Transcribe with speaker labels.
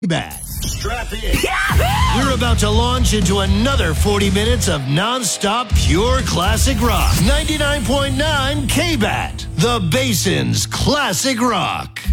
Speaker 1: Bad. Strap in. We're about to launch into another 40 minutes of non-stop pure classic rock. 99.9 K-Bat, the Basin's classic rock.